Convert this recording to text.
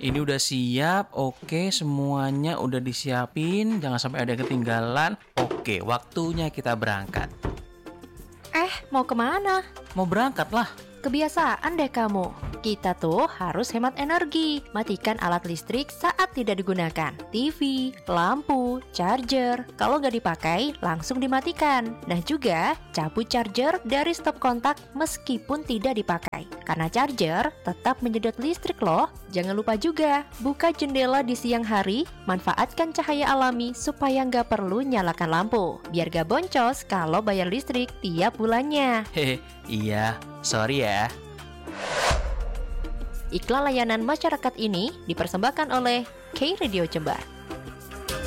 Ini udah siap, oke, semuanya udah disiapin, jangan sampai ada yang ketinggalan. Oke, waktunya kita berangkat. Mau kemana? Mau berangkat lah. Kebiasaan deh kamu. Kita tuh harus hemat energi. Matikan alat listrik saat tidak digunakan. TV, lampu, charger. Kalau nggak dipakai, langsung dimatikan. Nah juga, cabut charger dari stop kontak meskipun tidak dipakai. Karena charger tetap menyedot listrik loh. Jangan lupa juga, buka jendela di siang hari. Manfaatkan cahaya alami supaya nggak perlu nyalakan lampu. Biar gak boncos kalau bayar listrik tiap bulannya. Hehe, iya, sorry ya. Iklan layanan masyarakat ini dipersembahkan oleh K Radio Jember.